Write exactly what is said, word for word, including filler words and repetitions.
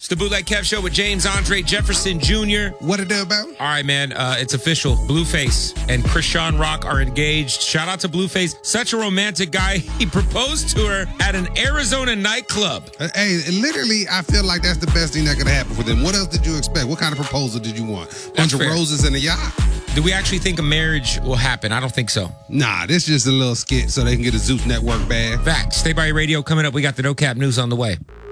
It's the Bootleg Kev Show with James Andre Jefferson Junior What it do about? All right, man. Uh, it's official. Blueface and Krishan Rock are engaged. Shout out to Blueface. Such a romantic guy. He proposed to her at an Arizona nightclub. Uh, Hey, literally, I feel like that's the best thing that could happen for them. What else did you expect? What kind of proposal did you want? Bunch of fair. roses and a yacht? Do we actually think a marriage will happen? I don't think so. Nah, this is just a little skit so they can get a Zeus Network bag. Facts. Stay by your radio. Coming up, we got the No Cap News on the way.